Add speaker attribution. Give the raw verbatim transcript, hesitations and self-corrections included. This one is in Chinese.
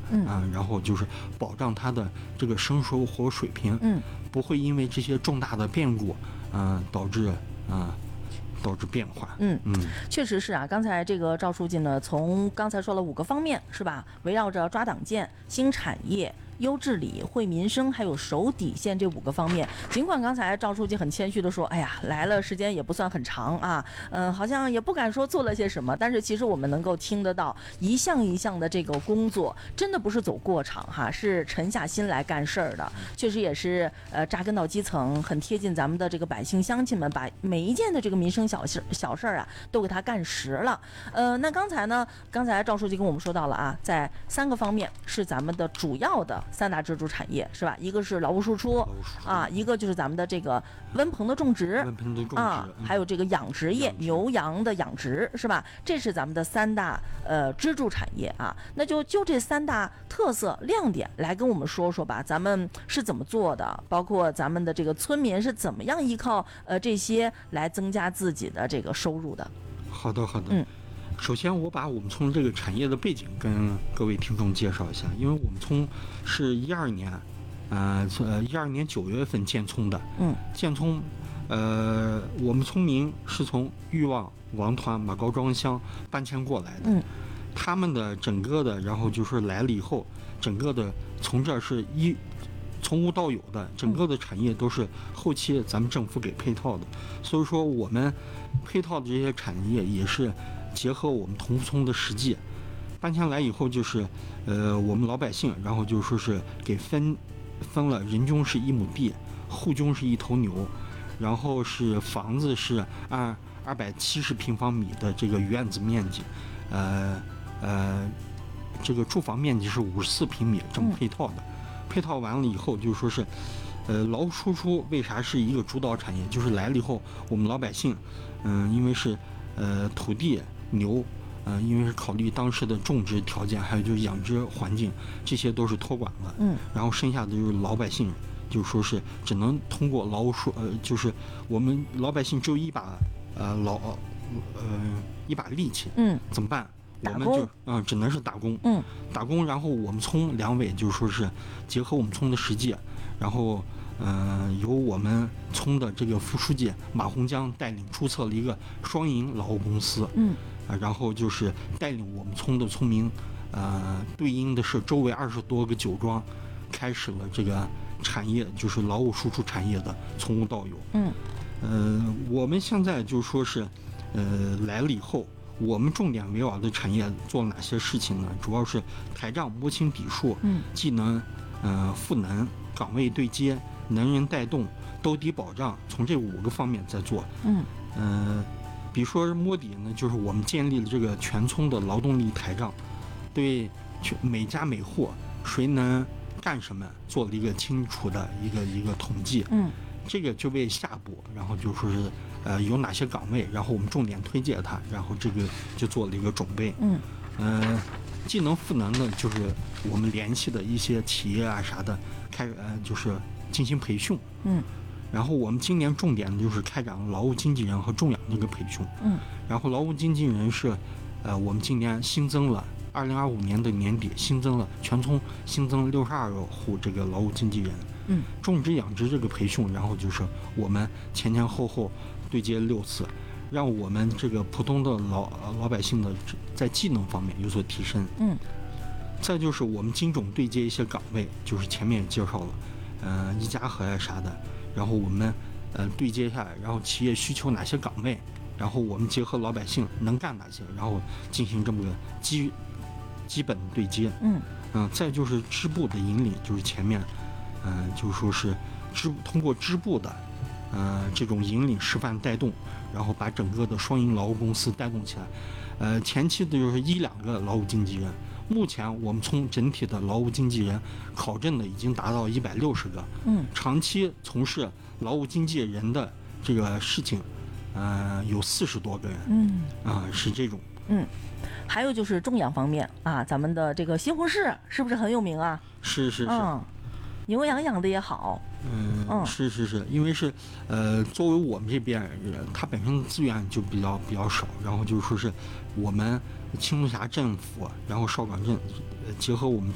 Speaker 1: 嗯、
Speaker 2: 呃，然后就是保障它的这个生熟活水平，
Speaker 1: 嗯，
Speaker 2: 不会因为这些重大的变故，嗯、呃，导致啊。呃导致变化。
Speaker 1: 嗯
Speaker 2: 嗯，
Speaker 1: 确实是啊。刚才这个赵书记呢，从刚才说了五个方面，是吧？围绕着抓党建、新产业、优治理、惠民生，还有守底线这五个方面。尽管刚才赵书记很谦虚的说，哎呀，来了时间也不算很长啊，嗯、呃，好像也不敢说做了些什么，但是其实我们能够听得到一项一项的这个工作，真的不是走过场哈，是沉下心来干事儿的，确实也是呃扎根到基层，很贴近咱们的这个百姓乡亲们，把每一件的这个民生小事小事儿啊都给他干实了。呃，那刚才呢，刚才赵书记跟我们说到了啊，在三个方面是咱们的主要的三大支柱产业，是吧？一个是劳务输出啊，一个就是咱们的这个温棚的种植，
Speaker 2: 温棚的种植
Speaker 1: 啊，还有这个养殖业，牛羊的养殖，是吧？这是咱们的三大呃支柱产业啊。那就就这三大特色亮点来跟我们说说吧，咱们是怎么做的？包括咱们的这个村民是怎么样依靠呃这些来增加自己的这个收入的？
Speaker 2: 好的，好的。
Speaker 1: 嗯。
Speaker 2: 首先，我把我们村这个产业的背景跟各位听众介绍一下，因为我们村是一二年，呃，呃，一二年九月份建村的。
Speaker 1: 嗯。
Speaker 2: 建村，呃，我们村民是从裕旺、王团、马高庄乡搬迁过来的。
Speaker 1: 嗯。
Speaker 2: 他们的整个的，然后就是来了以后，整个的从这是一从无到有的，整个的产业都是后期咱们政府给配套的，所以说我们配套的这些产业也是结合我们同福村的实际。搬迁来以后，就是呃我们老百姓，然后就说是给分分了，人均是一亩地，户均是一头牛，然后是房子是按二百七十平方米的这个院子面积，呃呃这个住房面积是五十四平米，这么配套的。嗯，配套完了以后，就说是，呃，劳务输出为啥是一个主导产业？就是来了以后，我们老百姓，嗯、呃，因为是，呃，土地牛，呃，因为是考虑当时的种植条件，还有就是养殖环境，这些都是托管了。
Speaker 1: 嗯，
Speaker 2: 然后剩下的就是老百姓，就说是只能通过劳务输，呃，就是我们老百姓只有一把，呃，劳，呃，一把力气。嗯，怎么办？我们就嗯、呃，只能是打工，
Speaker 1: 嗯，
Speaker 2: 打工。然后我们村两委就说是结合我们村的实际，然后嗯、呃，由我们村的这个副书记马洪江带领注册了一个双赢劳务公司，
Speaker 1: 嗯，
Speaker 2: 啊、呃，然后就是带领我们村的村民，呃，对应的是周围二十多个酒庄，开始了这个产业，就是劳务输出产业的从无到有。
Speaker 1: 嗯，
Speaker 2: 呃，我们现在就说是，呃，来了以后。我们重点围绕的产业做了哪些事情呢？主要是台账、摸清底数，
Speaker 1: 嗯，
Speaker 2: 技能、呃赋能、岗位对接、能人带动、兜底保障，从这五个方面在做。
Speaker 1: 嗯，
Speaker 2: 呃，比如说摸底呢，就是我们建立了这个全村的劳动力台账，对每家每户谁能干什么做了一个清楚的一个一个统计。
Speaker 1: 嗯，这
Speaker 2: 个就为下步，然后就说是。呃，有哪些岗位，然后我们重点推荐它，然后这个就做了一个准备。
Speaker 1: 嗯，
Speaker 2: 呃，技能赋能呢，就是我们联系的一些企业啊啥的，开呃就是进行培训。
Speaker 1: 嗯，
Speaker 2: 然后我们今年重点就是开展劳务经纪人和重养这个培训。
Speaker 1: 嗯，
Speaker 2: 然后劳务经纪人是，呃，我们今年新增了，二零二五年的年底新增了全村新增六十二户这个劳务经纪人。
Speaker 1: 嗯，
Speaker 2: 种植养殖这个培训，然后就是我们前前后后对接六次，让我们这个普通的老老百姓的在技能方面有所提升。
Speaker 1: 嗯，
Speaker 2: 再就是我们精准对接一些岗位，就是前面也介绍了，呃，一家和呀啥的，然后我们呃对接下来，然后企业需求哪些岗位，然后我们结合老百姓能干哪些，然后进行这么个基基本对接。
Speaker 1: 嗯
Speaker 2: 嗯、呃，再就是支部的引领，就是前面。嗯、呃，就说是支通过支部的，呃，这种引领示范带动，然后把整个的双赢劳务公司带动起来。呃，前期的就是一两个劳务经纪人，目前我们从整体的劳务经纪人考证的已经达到一百六十个。
Speaker 1: 嗯，
Speaker 2: 长期从事劳务经纪人的这个事情，呃，有四十多个人。
Speaker 1: 嗯，
Speaker 2: 啊、呃，是这种。
Speaker 1: 嗯，还有就是种养方面啊，咱们的这个西红柿是不是很有名啊？
Speaker 2: 是是是。
Speaker 1: 嗯，牛羊养的也好，
Speaker 2: 嗯，嗯是是是，因为是，呃，作为我们这边，它本身资源就比较比较少，然后就说是我们青龙峡政府，然后邵岗镇，结合我们